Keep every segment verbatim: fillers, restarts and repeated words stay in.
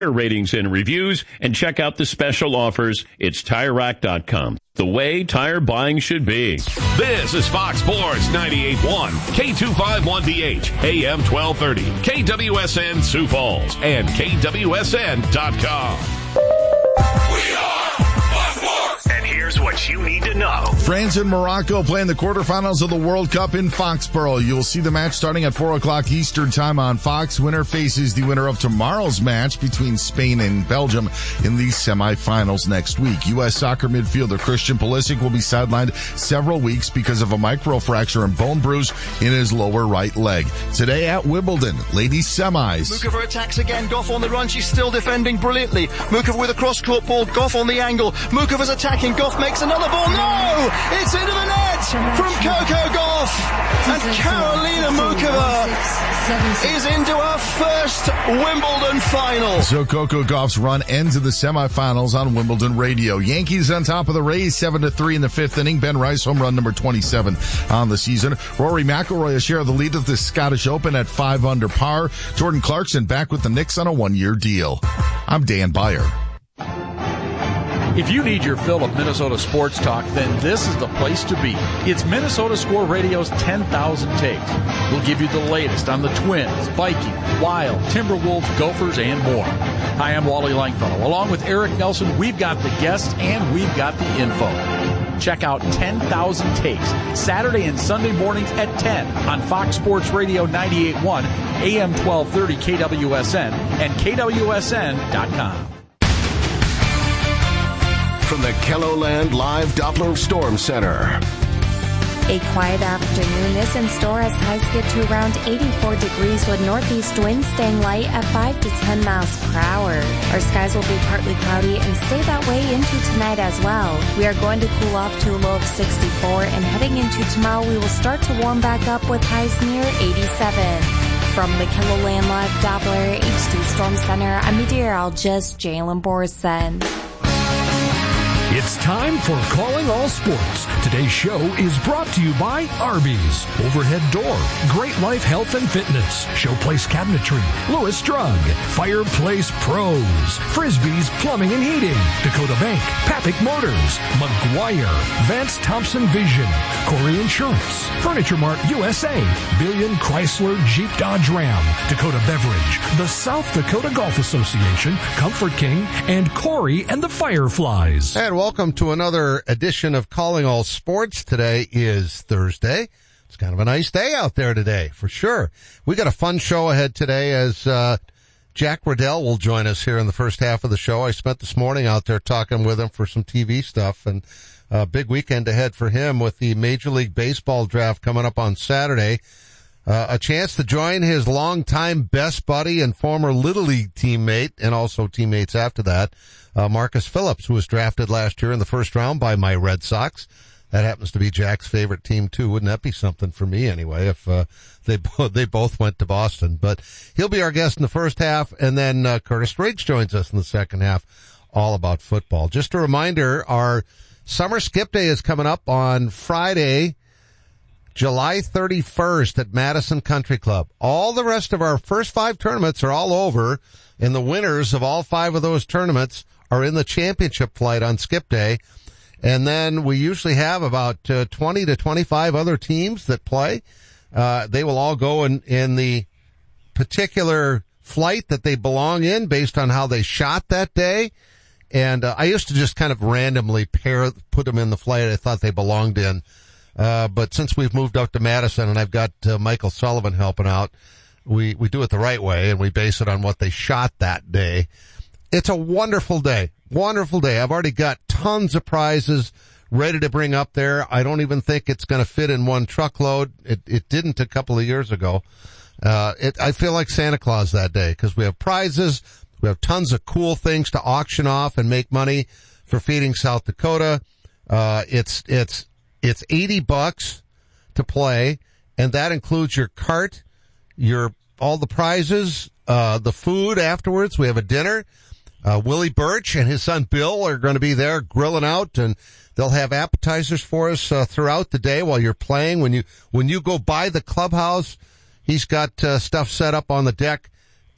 ratings and reviews, and check out the special offers. It's Tire Rack dot com. The way tire buying should be. This is Fox Sports ninety-eight point one, K two fifty-one D H, A M twelve thirty, K W S N Sioux Falls, and K W S N dot com. We are Fox Sports. And here's what you need to know. France and Morocco playing the quarterfinals of the World Cup in Foxborough. You'll see the match starting at four o'clock Eastern time on Fox. Winner faces the winner of tomorrow's match between Spain and Belgium in the semifinals next week. U S soccer midfielder Christian Pulisic will be sidelined several weeks because of a microfracture and bone bruise in his lower right leg. Today at Wimbledon, ladies semis. Mukova attacks again. Goff on the run. She's still defending brilliantly. Mukova with a cross-court ball. Goff on the angle. Mukova's attacking. Goff makes another ball. No! It's into the net from Coco Gauff. And Karolina Muchova is into her first Wimbledon final. So Coco Gauff's run ends in the semifinals on Wimbledon radio. Yankees on top of the Rays, seven to three in the fifth inning. Ben Rice, home run number twenty-seven on the season. Rory McIlroy a share of the lead of the Scottish Open at five under par. Jordan Clarkson back with the Knicks on a one-year deal. I'm Dan Byer. If you need your fill of Minnesota sports talk, then this is the place to be. It's Minnesota Score Radio's ten thousand Takes. We'll give you the latest on the Twins, Vikings, Wild, Timberwolves, Gophers, and more. Hi, I'm Wally Langfellow. Along with Eric Nelson, we've got the guests and we've got the info. Check out ten thousand Takes, Saturday and Sunday mornings at ten on Fox Sports Radio ninety-eight point one, A M twelve thirty K W S N, and K W S N dot com. From the Kelloland Live Doppler Storm Center. A quiet afternoon is in store as highs get to around eighty-four degrees with northeast winds staying light at five to ten miles per hour. Our skies will be partly cloudy and stay that way into tonight as well. We are going to cool off to a low of sixty-four, and heading into tomorrow we will start to warm back up with highs near eighty-seven. From the Kelloland Live Doppler H D Storm Center, I'm meteorologist Jalen Borson. It's time for Calling All Sports. Today's show is brought to you by Arby's, Overhead Door, Great Life Health and Fitness, Showplace Cabinetry, Lewis Drug, Fireplace Pros, Frisbee's Plumbing and Heating, Dakota Bank, Papik Motors, McGuire, Vance Thompson Vision, Corey Insurance, Furniture Mart U S A, Billion Chrysler Jeep Dodge Ram, Dakota Beverage, the South Dakota Golf Association, Comfort King, and Corey and the Fireflies. And welcome to another edition of Calling All Sports. Today is Thursday. It's kind of a nice day out there today, for sure. We got a fun show ahead today as uh Jack Riddell will join us here in the first half of the show. I spent this morning out there talking with him for some T V stuff, and a big weekend ahead for him with the Major League Baseball draft coming up on Saturday. Uh, a chance to join his longtime best buddy and former Little League teammate, and also teammates after that, uh, Marcus Phillips, who was drafted last year in the first round by my Red Sox. That happens to be Jack's favorite team too. Wouldn't that be something for me anyway if uh, they both they both went to Boston? But he'll be our guest in the first half, and then uh, Curtis Riggs joins us in the second half, all about football. Just a reminder, our Summer Skip Day is coming up on Friday, July thirty-first at Madison Country Club. All the rest of our first five tournaments are all over, and the winners of all five of those tournaments are in the championship flight on Skip Day. And then we usually have about uh, twenty to twenty-five other teams that play. Uh, they will all go in, in the particular flight that they belong in based on how they shot that day. And uh, I used to just kind of randomly pair, put them in the flight I thought they belonged in. Uh, but since we've moved up to Madison and I've got uh, Michael Sullivan helping out, we, we do it the right way and we base it on what they shot that day. It's a wonderful day. Wonderful day. I've already got tons of prizes ready to bring up there. I don't even think it's going to fit in one truckload. It, it didn't a couple of years ago. Uh, it, I feel like Santa Claus that day because we have prizes. We have tons of cool things to auction off and make money for Feeding South Dakota. Uh, it's, it's, it's eighty bucks to play, and that includes your cart, your, all the prizes, uh, the food afterwards. We have a dinner. Uh, Willie Birch and his son Bill are going to be there grilling out, and they'll have appetizers for us, uh, throughout the day while you're playing. When you, when you go by the clubhouse, he's got, uh, stuff set up on the deck.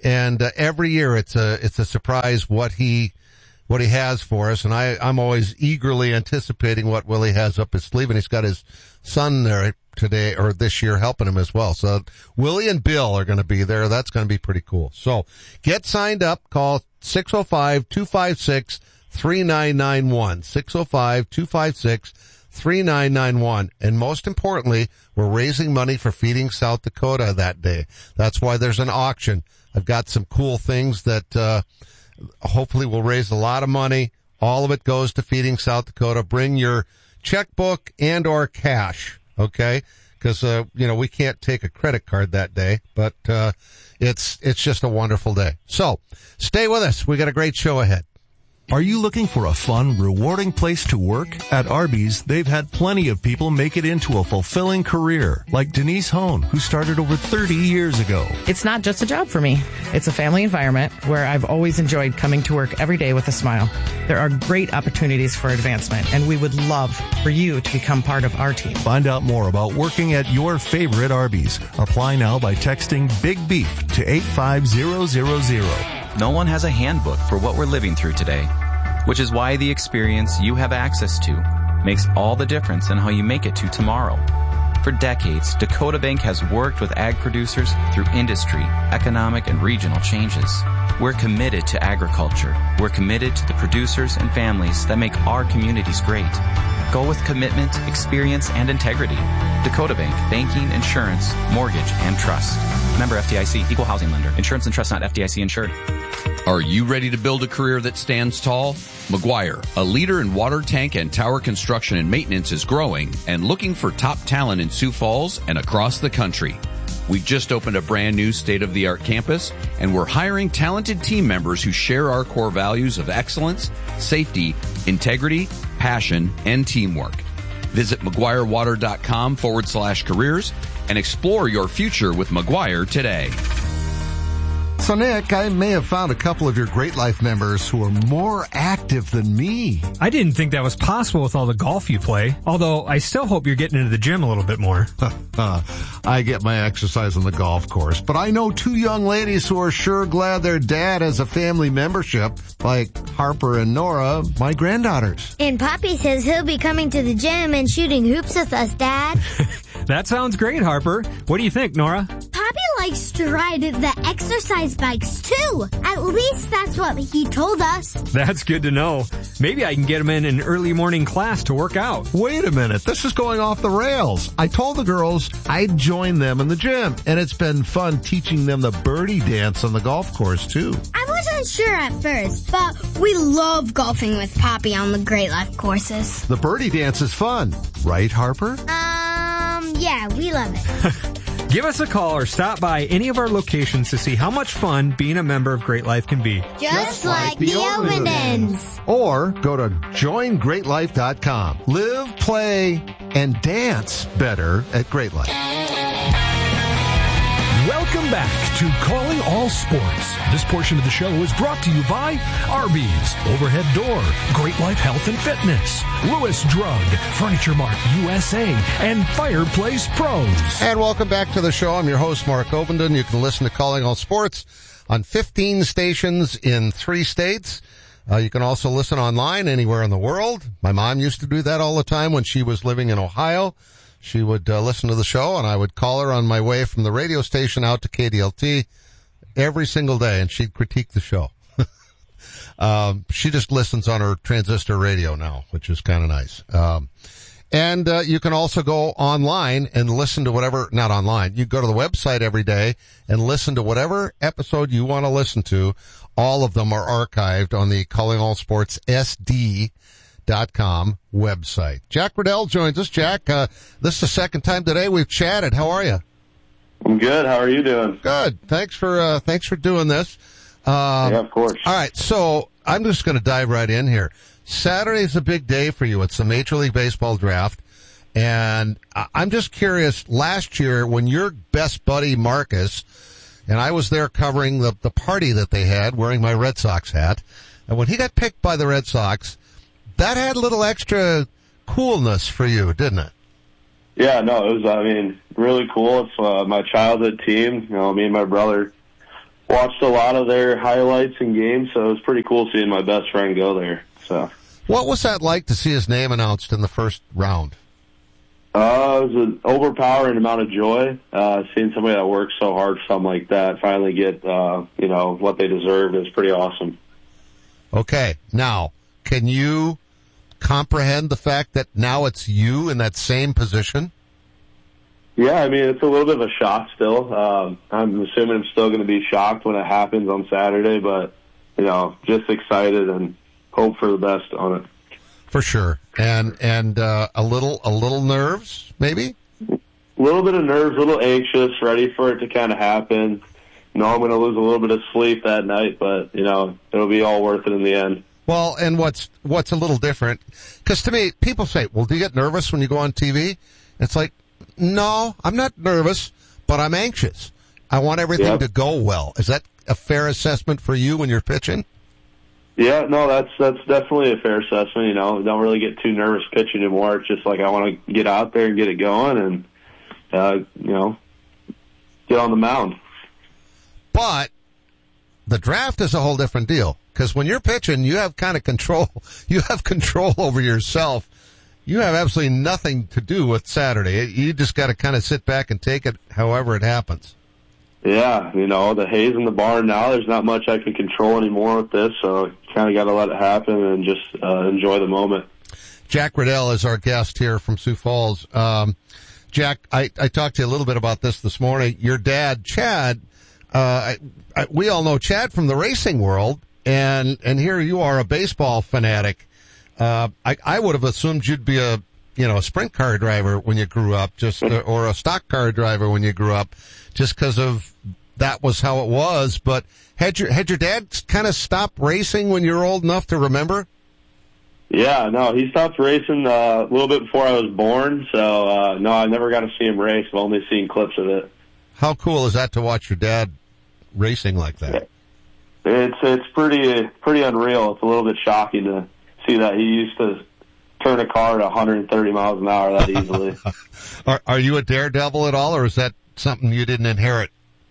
and uh, every year it's a it's a surprise what he what he has for us, and I I'm always eagerly anticipating what Willie has up his sleeve, and he's got his son there today or this year helping him as well. So Willie and Bill are going to be there. That's going to be pretty cool. So get signed up. Call six oh five, two five six, three nine nine one. six oh five, two five six, three nine nine one. And most importantly, we're raising money for Feeding South Dakota that day. That's why there's an auction. I've got some cool things that uh hopefully will raise a lot of money. All of it goes to Feeding South Dakota. Bring your checkbook and or cash, okay? Because, uh, you know, we can't take a credit card that day, but uh it's it's just a wonderful day. So stay with us. We got a great show ahead. Are you looking for a fun, rewarding place to work? At Arby's, they've had plenty of people make it into a fulfilling career, like Denise Hone, who started over thirty years ago. It's not just a job for me. It's a family environment where I've always enjoyed coming to work every day with a smile. There are great opportunities for advancement, and we would love for you to become part of our team. Find out more about working at your favorite Arby's. Apply now by texting Big Beef to eight five zero zero zero. No one has a handbook for what we're living through today, which is why the experience you have access to makes all the difference in how you make it to tomorrow. For decades, Dakota Bank has worked with ag producers through industry, economic, and regional changes. We're committed to agriculture. We're committed to the producers and families that make our communities great. Go with commitment, experience, and integrity. Dakota Bank, banking, insurance, mortgage, and trust. Member F D I C, equal housing lender. Insurance and trust not F D I C insured. Are you ready to build a career that stands tall? McGuire, a leader in water tank and tower construction and maintenance, is growing and looking for top talent in Sioux Falls and across the country. We've just opened a brand new state-of-the-art campus, and we're hiring talented team members who share our core values of excellence, safety, integrity, passion, and teamwork. Visit McGuireWater.com forward slash careers and explore your future with McGuire today. So, Nick, I may have found a couple of your Great Life members who are more active than me. I didn't think that was possible with all the golf you play, although I still hope you're getting into the gym a little bit more. I get my exercise on the golf course, but I know two young ladies who are sure glad their dad has a family membership, like Harper and Nora, my granddaughters. And Poppy says he'll be coming to the gym and shooting hoops with us, Dad. That sounds great, Harper. What do you think, Nora? Poppy likes to ride the exercise bikes, too. At least that's what he told us. That's good to know. Maybe I can get him in an early morning class to work out. Wait a minute. This is going off the rails. I told the girls I'd join them in the gym, and it's been fun teaching them the birdie dance on the golf course, too. I wasn't sure at first, but we love golfing with Poppy on the Great Life courses. The birdie dance is fun. Right, Harper? Um, yeah, we love it. Give us a call or stop by any of our locations to see how much fun being a member of Great Life can be. Just, Just like, like the Ovendens. Or go to join great life dot com. Live, play, and dance better at Great Life. Welcome back to Calling All Sports. This portion of the show is brought to you by Arby's, Overhead Door, Great Life Health and Fitness, Lewis Drug, Furniture Mart U S A, and Fireplace Pros. And welcome back to the show. I'm your host, Mark Ovenden. You can listen to Calling All Sports on fifteen stations in three states. Uh, you can also listen online anywhere in the world. My mom used to do that all the time when she was living in Ohio. She would uh, listen to the show, and I would call her on my way from the radio station out to K D L T every single day, and she'd critique the show. um, she just listens on her transistor radio now, which is kind of nice. Um, and uh, you can also go online and listen to whatever, not online, you go to the website every day and listen to whatever episode you want to listen to. All of them are archived on the Calling All Sports S D dot com website. Jack Riddell joins us. Jack, uh, this is the second time today we've chatted. How are you? I'm good. How are you doing? Good. Thanks for, uh, thanks for doing this. Um, yeah, of course. All right. So I'm just going to dive right in here. Saturday's a big day for you. It's the Major League Baseball draft. And I'm just curious, last year when your best buddy Marcus, and I was there covering the, the party that they had wearing my Red Sox hat, and when he got picked by the Red Sox, that had a little extra coolness for you, didn't it? Yeah, no, it was, I mean, really cool. It's uh, my childhood team. You know, me and my brother watched a lot of their highlights and games, so it was pretty cool seeing my best friend go there. So, what was that like to see his name announced in the first round? Uh, it was an overpowering amount of joy. Uh, seeing somebody that works so hard for something like that finally get, uh, you know, what they deserved is pretty awesome. Okay, now, can you comprehend the fact that now it's you in that same position? Yeah, I mean, it's a little bit of a shock still. Um, I'm assuming I'm still going to be shocked when it happens on Saturday, but, you know, just excited and hope for the best on it. For sure. And and uh, a little a little nerves, maybe? A little bit of nerves, a little anxious, ready for it to kind of happen. You know, I'm going to lose a little bit of sleep that night, but, you know, it'll be all worth it in the end. Well, and what's what's a little different, because to me, people say, well, do you get nervous when you go on T V? It's like, no, I'm not nervous, but I'm anxious. I want everything yep. to go well. Is that a fair assessment for you when you're pitching? Yeah, no, that's that's definitely a fair assessment. You know, don't really get too nervous pitching anymore. It's just like I want to get out there and get it going, and uh, you know, get on the mound. But the draft is a whole different deal, because when you're pitching, you have kind of control. You have control over yourself. You have absolutely nothing to do with Saturday. You just got to kind of sit back and take it however it happens. Yeah, you know, the hay's in the barn now. There's not much I can control anymore with this, so kind of got to let it happen and just uh, enjoy the moment. Jack Riddell is our guest here from Sioux Falls. Um, Jack, I, I talked to you a little bit about this this morning. Your dad, Chad, uh, I, I, we all know Chad from the racing world, and, and here you are, a baseball fanatic. Uh, I, I would have assumed you'd be a, you know, a sprint car driver when you grew up, just, uh, or a stock car driver when you grew up, just because of that was how it was. But had your, had your dad kind of stopped racing when you were old enough to remember? Yeah, no, he stopped racing uh, a little bit before I was born. So, uh, no, I never got to see him race. I've only seen clips of it. How cool is that to watch your dad racing like that? It's, it's pretty, pretty unreal. It's a little bit shocking to see that he used to turn a car to one hundred thirty miles an hour that easily. are, are you a daredevil at all, or is that something you didn't inherit?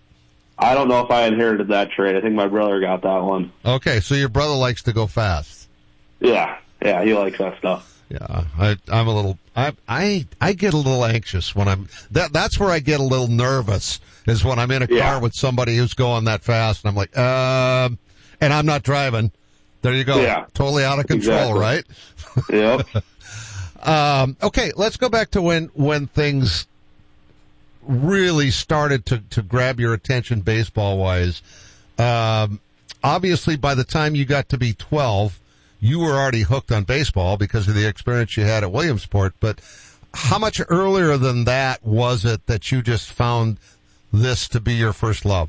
I don't know if I inherited that trait. I think my brother got that one. Okay, so your brother likes to go fast. Yeah, yeah, he likes that stuff. Yeah, I, I'm a little, I, I, I get a little anxious when I'm, that, that's where I get a little nervous, is when I'm in a car yeah. with somebody who's going that fast, and I'm like, um, and I'm not driving. There you go. Yeah. Totally out of control, exactly. right? Yep. um, okay, let's go back to when, when things really started to, to grab your attention baseball wise. Um, obviously by the time you got to be twelve, you were already hooked on baseball because of the experience you had at Williamsport. But how much earlier than that was it that you just found this to be your first love?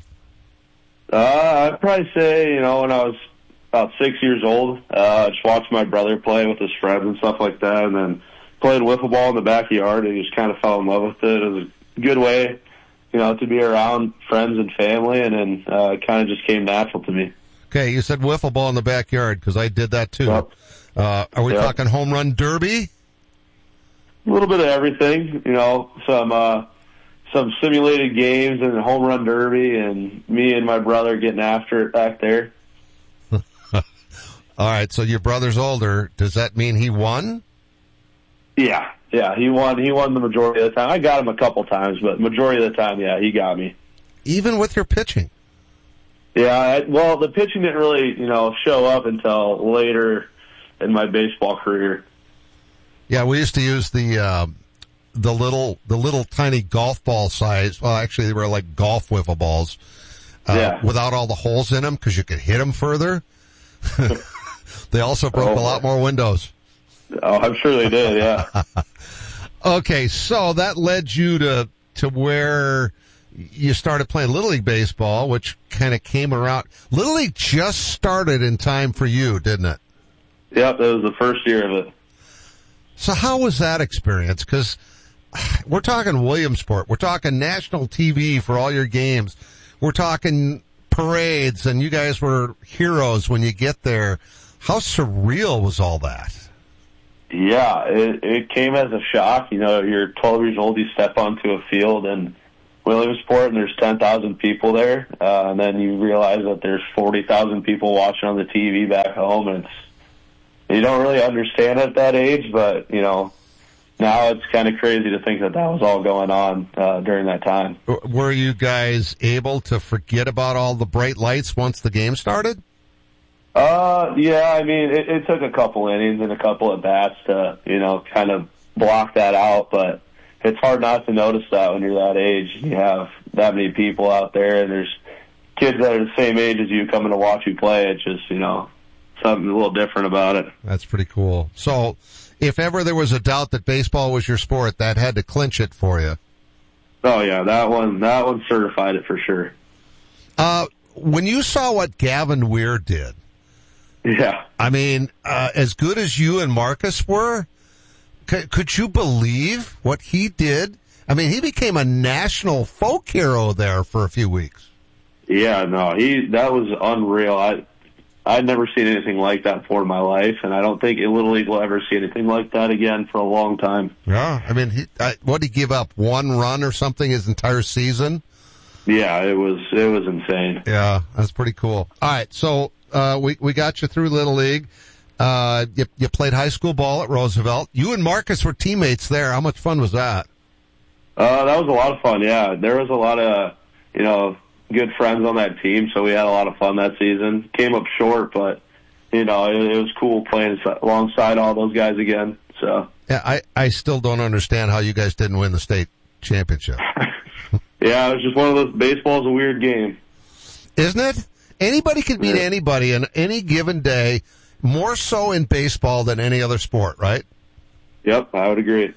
Uh, I'd probably say, you know, when I was about six years old, uh, just watched my brother play with his friends and stuff like that, and then played wiffle ball in the backyard and just kind of fell in love with it. It was a good way, you know, to be around friends and family, and then uh, it kind of just came natural to me. Okay, you said wiffle ball in the backyard, because I did that too. Yep. Uh, are we yep. talking home run derby? A little bit of everything, you know, some uh, some simulated games and home run derby, and me and my brother getting after it back there. All right, so your brother's older. Does that mean he won? Yeah, yeah, he won. He won the majority of the time. I got him a couple times, but majority of the time, yeah, he got me. Even with your pitching? Yeah, I, well, the pitching didn't really, you know, show up until later in my baseball career. Yeah, we used to use the uh, the little the little tiny golf ball size. Well, actually, they were like golf wiffle balls, uh, yeah. without all the holes in them, because you could hit them further. They also broke oh, a lot more windows. Oh, I'm sure they did, yeah. Okay, so that led you to to where you started playing Little League Baseball, which kind of came around. Little League just started in time for you, didn't it? Yep, that was the first year of it. So how was that experience? Because we're talking Williamsport. We're talking national T V for all your games. We're talking parades, and you guys were heroes when you get there. How surreal was all that? Yeah, it, it came as a shock. You know, you're twelve years old, you step onto a field, and Williamsport and there's ten thousand people there, uh, and then you realize that there's forty thousand people watching on the T V back home, and it's, you don't really understand at that age, but, you know, now it's kind of crazy to think that that was all going on uh, during that time. Were you guys able to forget about all the bright lights once the game started? Uh, yeah, I mean, it, it took a couple innings and a couple of bats to, you know, kind of block that out, but it's hard not to notice that when you're that age. You have that many people out there, and there's kids that are the same age as you coming to watch you play. It's just, you know, something a little different about it. That's pretty cool. So, if ever there was a doubt that baseball was your sport, that had to clinch it for you. Oh yeah, that one, that one certified it for sure. Uh, when you saw what Gavin Weir did, yeah, I mean, uh, as good as you and Marcus were, c- could you believe what he did? I mean, he became a national folk hero there for a few weeks. Yeah, no, he, that was unreal. I, I'd never seen anything like that before in my life, and I don't think Little League will ever see anything like that again for a long time. Yeah, I mean, he, I, what did he give up? One run or something his entire season? Yeah, it was it was insane. Yeah, that's pretty cool. All right, so uh, we we got you through Little League. Uh, you, you played high school ball at Roosevelt. You and Marcus were teammates there. How much fun was that? Uh, that was a lot of fun. Yeah, there was a lot of you know good friends on that team, so we had a lot of fun that season. Came up short, but you know it, it was cool playing alongside all those guys again. So yeah, I I still don't understand how you guys didn't win the state championship. Yeah, it was just one of those. Baseball's a weird game, isn't it? Anybody can beat yeah. anybody on any given day, more so in baseball than any other sport, right? Yep, I would agree.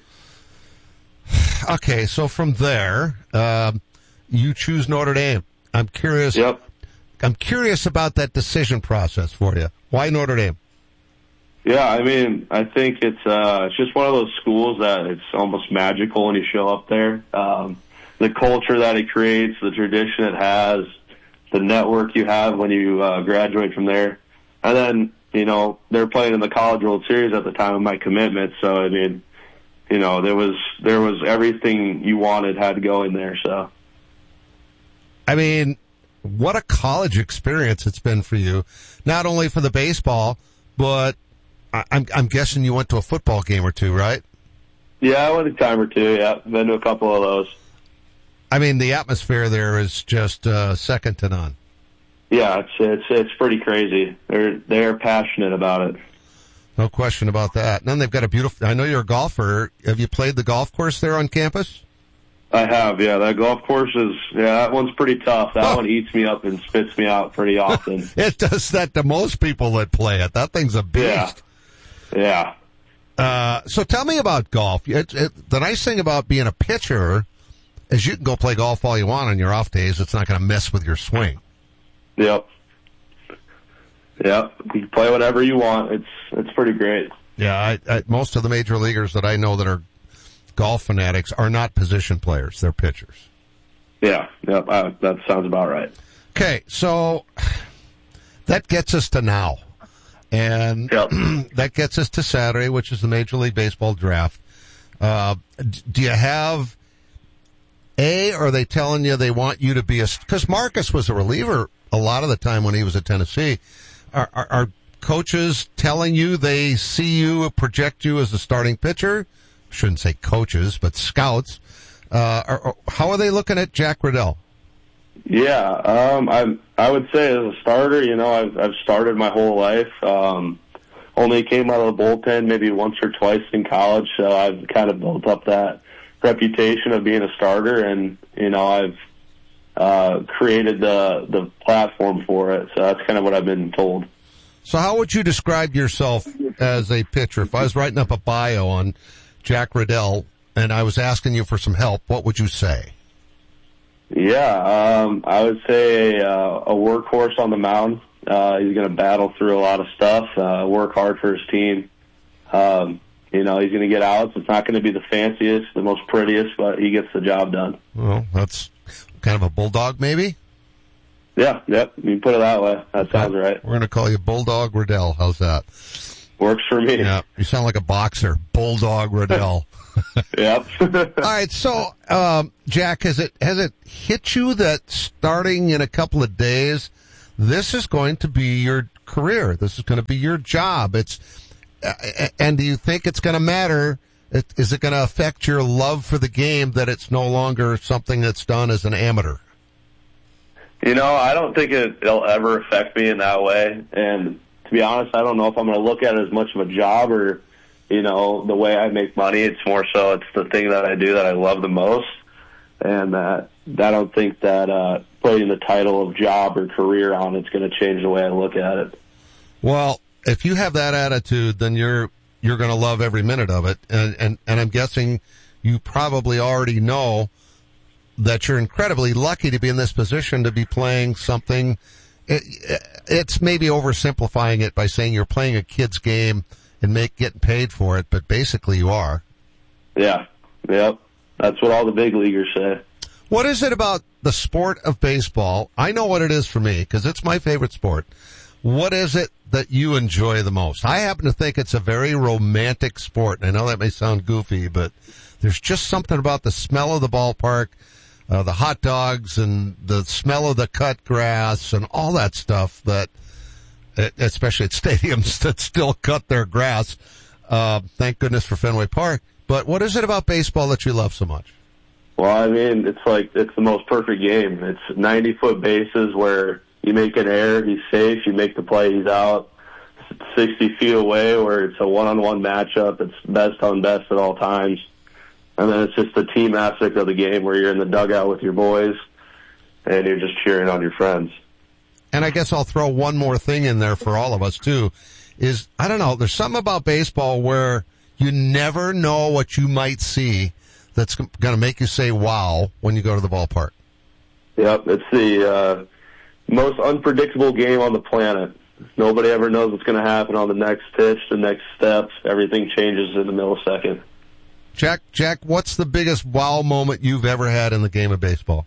Okay, so from there, um, you choose Notre Dame. I'm curious. Yep. I'm curious about that decision process for you. Why Notre Dame? Yeah, I mean, I think it's uh, it's just one of those schools that it's almost magical when you show up there. Um, the culture that it creates, the tradition it has, the network you have when you uh, graduate from there. And then, you know, they're playing in the College World Series at the time of my commitment. So, I mean, you know, there was there was everything you wanted had to go in there. So, I mean, what a college experience it's been for you. Not only for the baseball, but I, I'm, I'm guessing you went to a football game or two, right? Yeah, I went a time or two, yeah. Been to a couple of those. I mean, the atmosphere there is just uh, second to none. Yeah, it's it's it's pretty crazy. They're they're passionate about it. No question about that. And then they've got a beautiful. I know you're a golfer. Have you played the golf course there on campus? I have. Yeah, that golf course is. Yeah, that one's pretty tough. That oh. one eats me up and spits me out pretty often. It does that to most people that play it. That thing's a beast. Yeah. Yeah. Uh, so tell me about golf. It, it, the nice thing about being a pitcher is you can go play golf all you want on your off days. It's not going to mess with your swing. Yep. Yep. You can play whatever you want. It's it's pretty great. Yeah. I, I, most of the major leaguers that I know that are golf fanatics are not position players. They're pitchers. Yeah. Yep. I, that sounds about right. Okay. So that gets us to now. And yep. that gets us to Saturday, which is the Major League Baseball draft. Uh, do you have A, are they telling you they want you to be a, because Marcus was a reliever a lot of the time when he was at Tennessee. Are, are, are coaches telling you they see you, project you as a starting pitcher? Shouldn't say coaches, but scouts. Uh, are, how are they looking at Jack Riddell? Yeah, um, I I would say as a starter, you know, I've I've started my whole life. Um, only came out of the bullpen maybe once or twice in college, so I've kind of built up that reputation of being a starter, and you know, I've uh, created the the platform for it. So that's kind of what I've been told. So how would you describe yourself as a pitcher? If I was writing up a bio on Jack Riddell and I was asking you for some help, what would you say? Yeah, um, I would say uh, a workhorse on the mound. Uh, he's going to battle through a lot of stuff, uh, work hard for his team. Um, you know, he's going to get outs. It's not going to be the fanciest, the most prettiest, but he gets the job done. Well, that's kind of a bulldog, maybe? Yeah, yep. You put it that way. That sounds right. We're going to call you Bulldog Riddell. How's that? works for me. Yeah, you sound like a boxer, Bulldog Riddell. Yep. All right, so um, Jack, has it has it hit you that starting in a couple of days, this is going to be your career? This is going to be your job. It's uh, and do you think it's going to matter? Is it going to affect your love for the game that it's no longer something that's done as an amateur? You know, I don't think it, it'll ever affect me in that way. And to be honest, I don't know if I'm going to look at it as much of a job or, you know, the way I make money. It's more so it's the thing that I do that I love the most. And uh, I don't think that uh, putting the title of job or career on it's going to change the way I look at it. Well, if you have that attitude, then you're you're going to love every minute of it. And, and, and I'm guessing you probably already know that you're incredibly lucky to be in this position to be playing something. It, it's maybe oversimplifying it by saying you're playing a kid's game and make getting paid for it, but basically you are. Yeah, yep. That's what all the big leaguers say. What is it about the sport of baseball? I know what it is for me because it's my favorite sport. What is it that you enjoy the most? I happen to think it's a very romantic sport. And I know that may sound goofy, but there's just something about the smell of the ballpark, uh, the hot dogs and the smell of the cut grass and all that stuff that, especially at stadiums that still cut their grass. Uh, thank goodness for Fenway Park. But what is it about baseball that you love so much? Well, I mean, it's like, it's the most perfect game. It's ninety foot bases where you make an error, he's safe, you make the play, he's out. sixty feet away where it's a one-on-one matchup. It's best on best at all times. And then it's just the team aspect of the game where you're in the dugout with your boys and you're just cheering on your friends. And I guess I'll throw one more thing in there for all of us too, is, I don't know, there's something about baseball where you never know what you might see that's going to make you say wow when you go to the ballpark. Yep, it's the uh, most unpredictable game on the planet. Nobody ever knows what's going to happen on the next pitch, the next step. Everything changes in a millisecond. Jack, Jack, what's the biggest wow moment you've ever had in the game of baseball?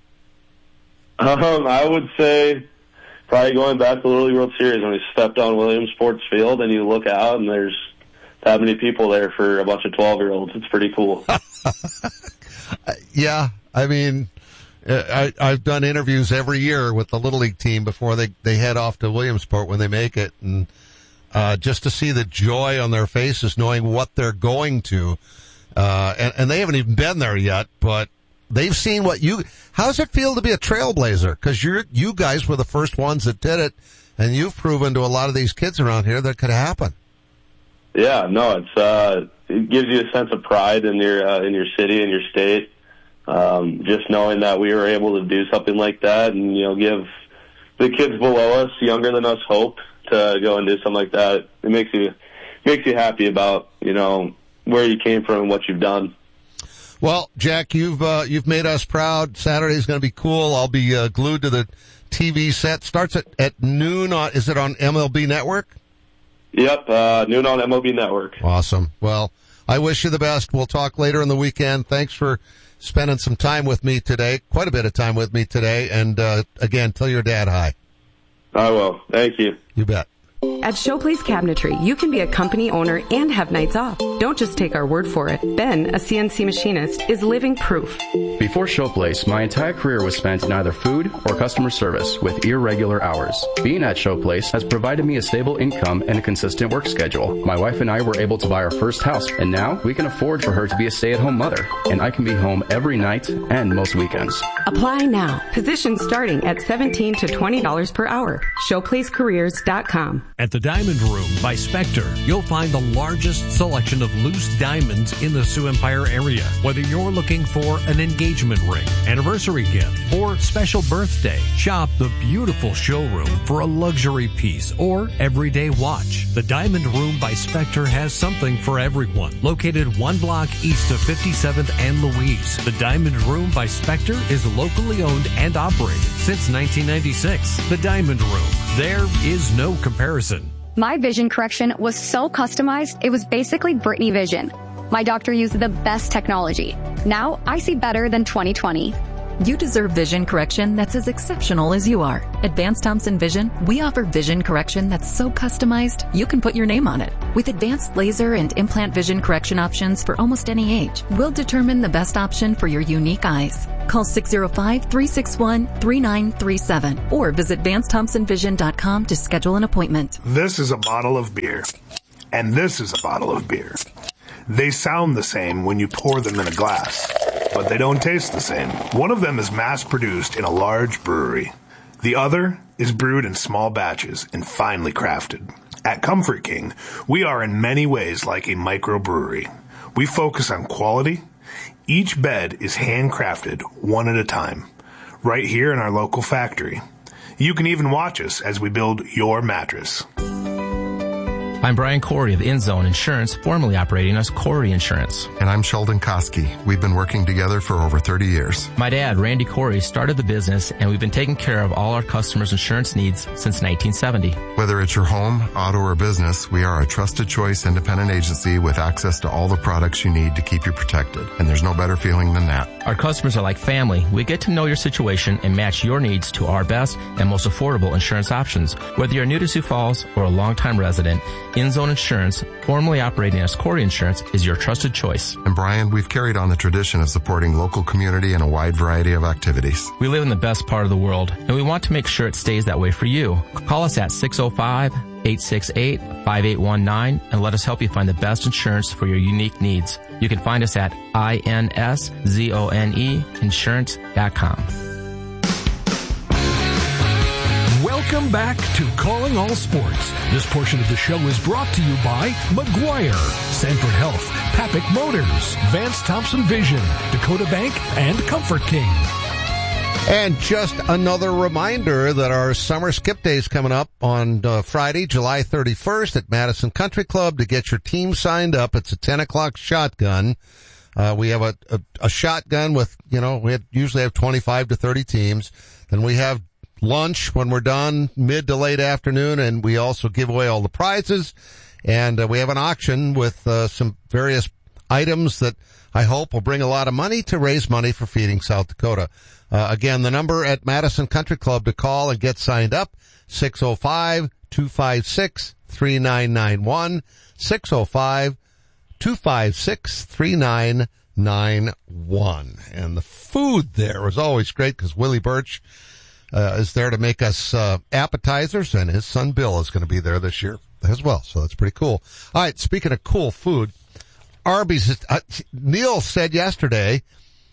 Um, I would say probably going back to the Little League World Series when we stepped on Williams Sports Field and you look out and there's that many people there for a bunch of twelve-year-olds. It's pretty cool. Yeah, I mean, I, I've done interviews every year with the Little League team before they, they head off to Williamsport when they make it. And uh, just to see the joy on their faces knowing what they're going to. Uh, and, and they haven't even been there yet, but they've seen what you, how does it feel to be a trailblazer? Cause you're, you guys were the first ones that did it, and you've proven to a lot of these kids around here that it could happen. Yeah, no, it's, uh, it gives you a sense of pride in your, uh, in your city and your state. Um, just knowing that we were able to do something like that and, you know, give the kids below us, younger than us, hope to go and do something like that. It makes you, makes you happy about, you know, where you came from and what you've done. Well, Jack, you've uh, you've made us proud. Saturday's going to be cool. I'll be uh, glued to the T V set. Starts at, at noon on, is it on M L B Network? Yep, uh, noon on M L B Network. Awesome. Well, I wish you the best. We'll talk later in the weekend. Thanks for spending some time with me today, quite a bit of time with me today. And uh, again, tell your dad hi. I will. Thank you. You bet. At Showplace Cabinetry, you can be a company owner and have nights off. Don't just take our word for it. Ben, a C N C machinist, is living proof. Before Showplace, my entire career was spent in either food or customer service with irregular hours. Being at Showplace has provided me a stable income and a consistent work schedule. My wife and I were able to buy our first house, and now we can afford for her to be a stay-at-home mother, and I can be home every night and most weekends. Apply now. Positions starting at seventeen to twenty dollars per hour. showplace careers dot com. At the Diamond Room by Spectre, you'll find the largest selection of loose diamonds in the Sioux Empire area. Whether you're looking for an engagement ring, anniversary gift, or special birthday, shop the beautiful showroom for a luxury piece or everyday watch. The Diamond Room by Spectre has something for everyone. Located one block east of fifty-seventh and Louise, the Diamond Room by Spectre is locally owned and operated since nineteen ninety-six. The Diamond Room. There is no comparison. My vision correction was so customized, it was basically Britney Vision. My doctor used the best technology. Now I see better than twenty twenty. You deserve vision correction that's as exceptional as you are. At Vance Thompson Vision, we offer vision correction that's so customized, you can put your name on it. With advanced laser and implant vision correction options for almost any age, we'll determine the best option for your unique eyes. Call six oh five, three six one, three nine three seven or visit vance thompson vision dot com to schedule an appointment. This is a bottle of beer. And this is a bottle of beer. They sound the same when you pour them in a glass, but they don't taste the same. One of them is mass-produced in a large brewery. The other is brewed in small batches and finely crafted. At Comfort King, we are in many ways like a microbrewery. We focus on quality. Each bed is handcrafted one at a time, right here in our local factory. You can even watch us as we build your mattress. I'm Brian Corey of InZone Insurance, formerly operating as Corey Insurance. And I'm Sheldon Koski. We've been working together for over thirty years. My dad, Randy Corey, started the business, and we've been taking care of all our customers' insurance needs since nineteen seventy. Whether it's your home, auto, or business, we are a trusted choice independent agency with access to all the products you need to keep you protected. And there's no better feeling than that. Our customers are like family. We get to know your situation and match your needs to our best and most affordable insurance options. Whether you're new to Sioux Falls or a longtime resident, InZone Insurance, formerly operating as Corey Insurance, is your trusted choice. And Brian, we've carried on the tradition of supporting local community in a wide variety of activities. We live in the best part of the world, and we want to make sure it stays that way for you. Call us at six oh five, eight six eight, five eight one nine and let us help you find the best insurance for your unique needs. You can find us at I N S Z O N E insurance dot com. Welcome back to Calling All Sports. This portion of the show is brought to you by McGuire, Sanford Health, Papik Motors, Vance Thompson Vision, Dakota Bank, and Comfort King. And just another reminder that our summer skip day is coming up on uh, Friday, July thirty-first at Madison Country Club. To get your team signed up, it's a ten o'clock shotgun. Uh, we have a, a, a shotgun with, you know, we have, usually have twenty-five to thirty teams. Then we have lunch when we're done, mid to late afternoon, and we also give away all the prizes. And uh, we have an auction with uh, some various items that I hope will bring a lot of money to raise money for Feeding South Dakota. Uh, again, the number at Madison Country Club to call and get signed up, six oh five, two five six, three nine nine one, six oh five, two five six, three nine nine one. And the food there was always great because Willie Birch uh, is there to make us uh, appetizers, and his son Bill is going to be there this year as well. So that's pretty cool. All right, speaking of cool food, Arby's, uh, Neil said yesterday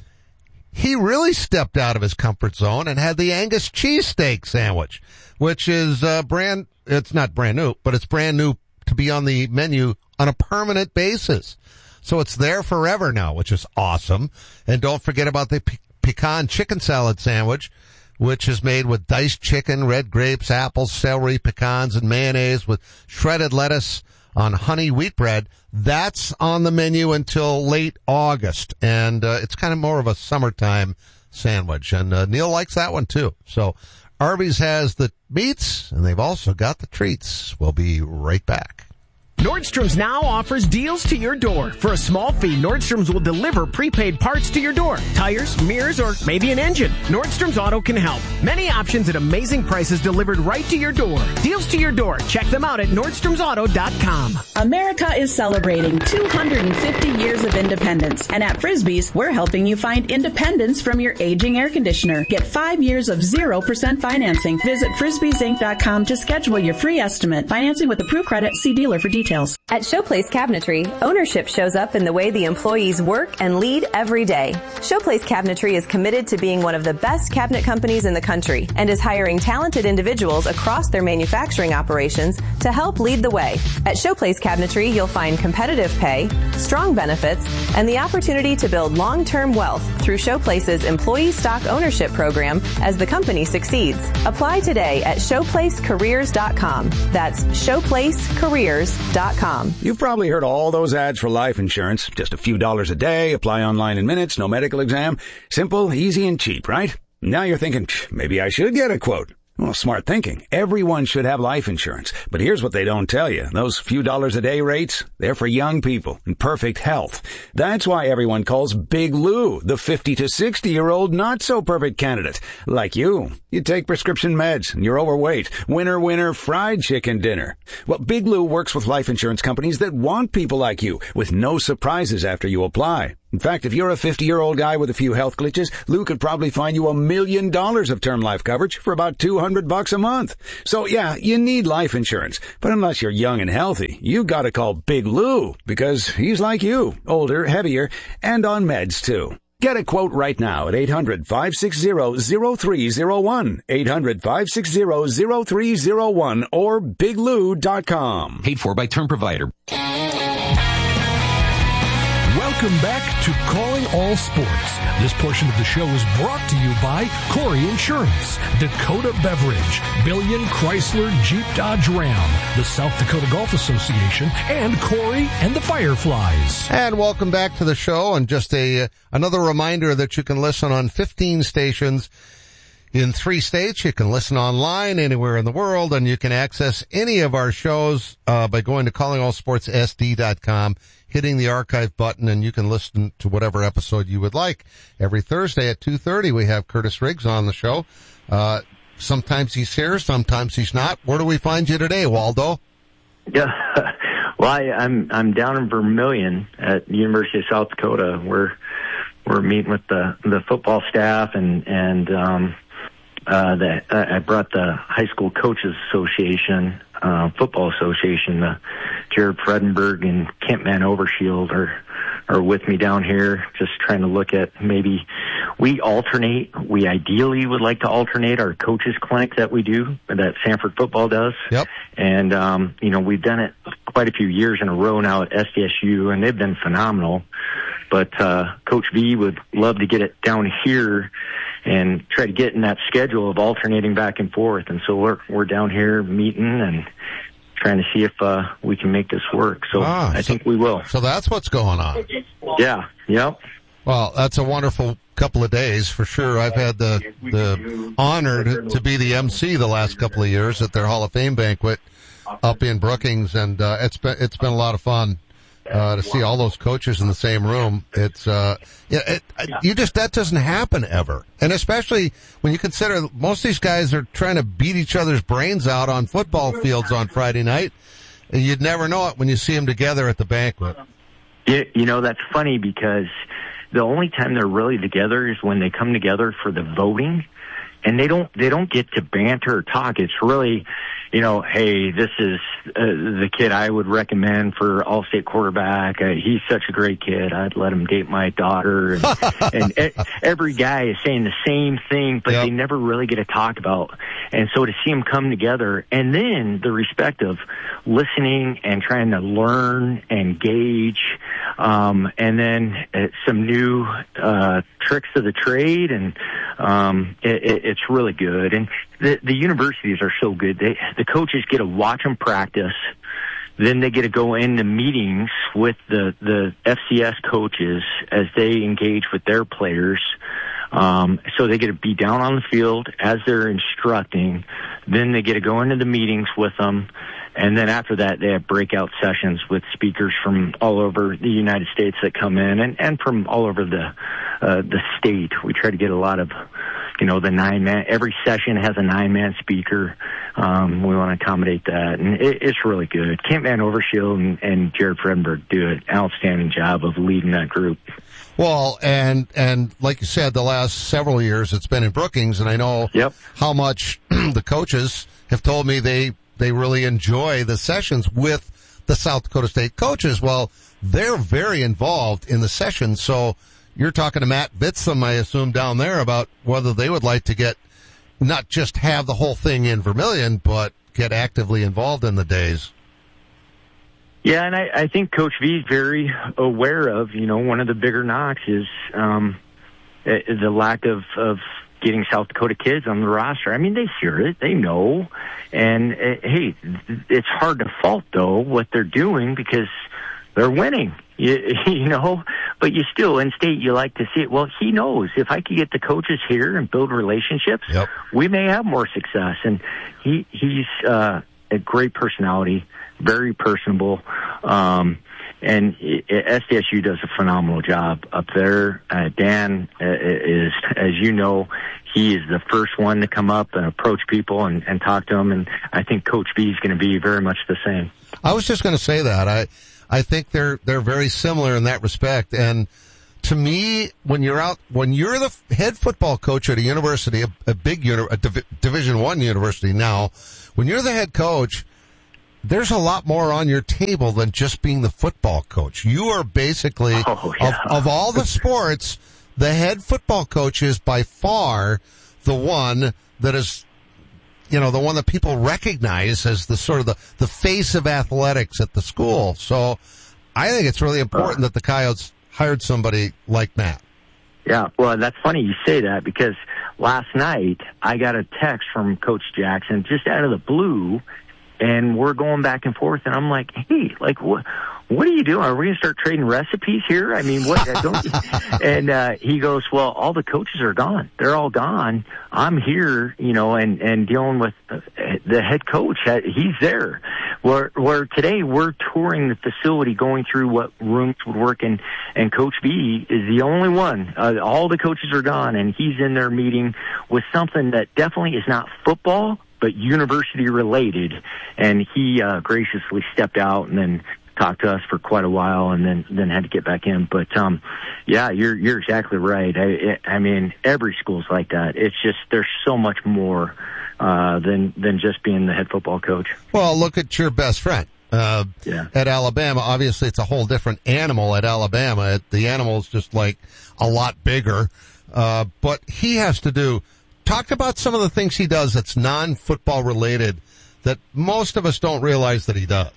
he really stepped out of his comfort zone and had the Angus cheesesteak sandwich, which is uh, brand, it's not brand new, but it's brand new to be on the menu on a permanent basis. So it's there forever now, which is awesome. And don't forget about the pe- pecan chicken salad sandwich, which is made with diced chicken, red grapes, apples, celery, pecans, and mayonnaise with shredded lettuce on honey wheat bread. That's on the menu until late August, and uh, it's kind of more of a summertime sandwich, and uh, Neil likes that one too. So Arby's has the meats, and they've also got the treats. We'll be right back. Nordstrom's now offers deals to your door. For a small fee, Nordstrom's will deliver prepaid parts to your door. Tires, mirrors, or maybe an engine. Nordstrom's Auto can help. Many options at amazing prices delivered right to your door. Deals to your door. Check them out at Nordstrom's Auto dot com. America is celebrating two hundred fifty years of independence. And at Frisbee's, we're helping you find independence from your aging air conditioner. Get five years of zero percent financing. Visit frisbees inc dot com to schedule your free estimate. Financing with approved credit. See dealer for details. At Showplace Cabinetry, ownership shows up in the way the employees work and lead every day. Showplace Cabinetry is committed to being one of the best cabinet companies in the country and is hiring talented individuals across their manufacturing operations to help lead the way. At Showplace Cabinetry, you'll find competitive pay, strong benefits, and the opportunity to build long-term wealth through Showplace's employee stock ownership program as the company succeeds. Apply today at showplace careers dot com. That's showplace careers dot com. You've probably heard all those ads for life insurance. Just a few dollars a day, apply online in minutes, no medical exam. Simple, easy, and cheap, right? Now you're thinking, maybe I should get a quote. Well, smart thinking. Everyone should have life insurance. But here's what they don't tell you. Those few dollars a day rates, they're for young people in perfect health. That's why everyone calls Big Lou the fifty to sixty-year-old not-so-perfect candidate. Like you. You take prescription meds, and you're overweight. Winner, winner, fried chicken dinner. Well, Big Lou works with life insurance companies that want people like you, with no surprises after you apply. In fact, if you're a fifty-year-old guy with a few health glitches, Lou could probably find you a million dollars of term life coverage for about two hundred bucks a month. So yeah, you need life insurance. But unless you're young and healthy, you gotta call Big Lou, because he's like you, older, heavier, and on meds too. Get a quote right now at eight hundred, five six zero, zero three zero one, eight hundred, five six zero, zero three zero one, or big lou dot com. Paid for by Term Provider. Welcome back to Calling All Sports. This portion of the show is brought to you by Corey Insurance, Dakota Beverage, Billion Chrysler Jeep Dodge Ram, the South Dakota Golf Association, and Corey and the Fireflies. And welcome back to the show. And just a uh, another reminder that you can listen on fifteen stations in three states. You can listen online anywhere in the world, and you can access any of our shows uh, by going to calling all sports s d dot com, hitting the archive button, and you can listen to whatever episode you would like. Every Thursday at two thirty, we have Curtis Riggs on the show. Uh, sometimes he's here, sometimes he's not. Where do we find you today, Waldo? Yeah, well, I, I'm I'm down in Vermillion at the University of South Dakota. We're we're meeting with the the football staff and and um, uh, the I brought the High School Coaches Association, uh, Football Association. Uh, Jared Fredenberg and Kent Van Overshield are are with me down here, just trying to look at maybe we alternate. We ideally would like to alternate our coaches clinic that we do, that Sanford football does. Yep. And, um, you know, we've done it quite a few years in a row now at S D S U, and they've been phenomenal. But uh, Coach V would love to get it down here and try to get in that schedule of alternating back and forth. And so we're we're down here meeting and trying to see if uh, we can make this work. So ah, I so, think we will. So that's what's going on. Yeah. Yep. Well, that's a wonderful couple of days for sure. I've had the the honor to, to be the M C the last couple of years at their Hall of Fame banquet up in Brookings, and uh, it's been it's been a lot of fun uh, to see all those coaches in the same room. It's uh, yeah, it, you just that doesn't happen ever, and especially when you consider most of these guys are trying to beat each other's brains out on football fields on Friday night, and you'd never know it when you see them together at the banquet. You, you know, that's funny because the only time they're really together is when they come together for the voting, and they don't they don't get to banter or talk. It's really, you know, hey, this is uh, the kid I would recommend for all-state quarterback. Uh, he's such a great kid. I'd let him date my daughter. And, and e- every guy is saying the same thing, but yep. they never really get to talk about. And so to see them come together, and then the respect of listening and trying to learn and gauge, um, and then uh, some new uh, tricks of the trade, and um, it, it, it's really good. And the, the universities are so good. They, the coaches get to watch them practice. Then they get to go into meetings with the, the F C S coaches as they engage with their players. Um, so they get to be down on the field as they're instructing. Then they get to go into the meetings with them. And then after that, they have breakout sessions with speakers from all over the United States that come in, and, and from all over the uh, the state. We try to get a lot of, you know, the nine man. Every session has a nine man speaker. Um, we want to accommodate that, and it, it's really good. Kent Van Overshield and, and Jared Fredenberg do an outstanding job of leading that group. Well, and and like you said, the last several years it's been in Brookings, and I know yep. how much the coaches have told me they. They really enjoy the sessions with the South Dakota State coaches. Well, they're very involved in the sessions. So you're talking to Matt Bitsum, I assume, down there about whether they would like to get, not just have the whole thing in Vermillion, but get actively involved in the days. Yeah, and I, I think Coach V is very aware of, you know, one of the bigger knocks is um, the lack of, of getting South Dakota kids on the roster. I mean, they hear it. They know. And, uh, hey, it's hard to fault, though, what they're doing because they're winning. You, you know, but you still, in state, you like to see it. Well, he knows if I could get the coaches here and build relationships, yep. we may have more success. And he he's uh, a great personality, very personable, um, and S D S U does a phenomenal job up there. Uh, Dan uh, is, as you know, he is the first one to come up and approach people and, and talk to them, and I think Coach B is going to be very much the same. I was just going to say that. I I think they're they're very similar in that respect. And to me, when you're out, when you're the head football coach at a university, a, a big uni, a Div- Division One university now, when you're the head coach, there's a lot more on your table than just being the football coach. You are basically, oh, yeah. of, of all the sports, the head football coach is by far the one that is, you know, the one that people recognize as the sort of the, the face of athletics at the school. So I think it's really important that the Coyotes hired somebody like Matt. Yeah, well, that's funny you say that, because last night I got a text from Coach Jackson just out of the blue, and we're going back and forth, and I'm like, hey, like, what what are you doing? Are we going to start trading recipes here? I mean, what? Don't you? And uh, he goes, well, all the coaches are gone. They're all gone. I'm here, you know, and, and dealing with the head coach. He's there. Where, where today we're touring the facility, going through what rooms would work, and, and Coach B is the only one. Uh, all the coaches are gone, and he's in there meeting with something that definitely is not football, but university related. And he uh, graciously stepped out and then talked to us for quite a while, and then then had to get back in. But um, yeah, you're you're exactly right. I, I mean, every school's like that. It's just there's so much more uh, than than just being the head football coach. Well, look at your best friend. Uh, yeah. At Alabama, obviously it's a whole different animal at Alabama. The animal's just like a lot bigger. Uh, but he has to do, talk about some of the things he does that's non-football related that most of us don't realize that he does.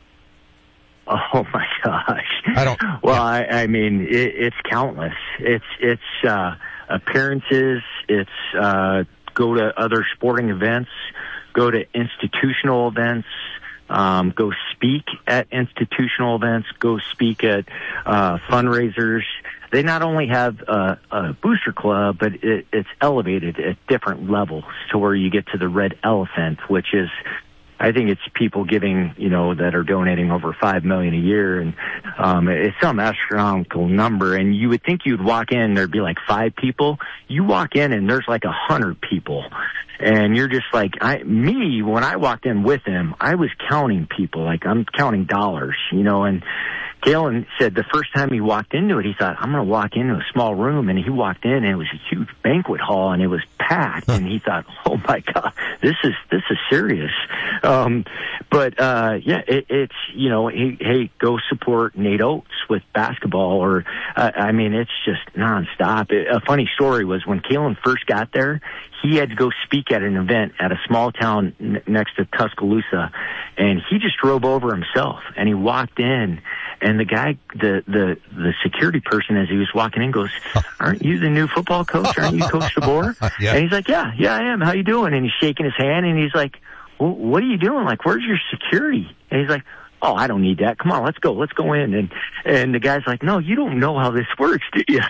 Oh my gosh. I don't. Well, yeah. I, I mean, it, it's countless. It's, it's, uh, appearances. It's, uh, go to other sporting events, go to institutional events, um, go speak at institutional events, go speak at, uh, fundraisers. They not only have a, a booster club, but it, it's elevated at different levels to where you get to the Red Elephant, which is, I think it's people giving, you know, that are donating over five million a year, and um, it's some astronomical number. And you would think you'd walk in, there'd be like five people. You walk in, and there's like a hundred people, and you're just like, I, me. When I walked in with him, I was counting people, like I'm counting dollars, you know, and. Kalen said the first time he walked into it, he thought, I'm going to walk into a small room. And he walked in, and it was a huge banquet hall, and it was packed. And he thought, oh, my God, this is this is serious. Um, but, uh, yeah, it, it's, you know, hey, hey, go support Nate Oates with basketball. Or, uh, I mean, it's just nonstop. It, a funny story was when Kalen first got there, he had to go speak at an event at a small town n- next to Tuscaloosa, and he just drove over himself, and he walked in, and the guy, the, the, the security person, as he was walking in, goes, aren't you the new football coach? Aren't you Coach DeBoer? Yeah. And he's like, yeah, yeah, I am. How you doing? And he's shaking his hand, and he's like, well, what are you doing? Like, where's your security? And he's like, oh, I don't need that. Come on, let's go. Let's go in. And, and the guy's like, no, you don't know how this works, do you?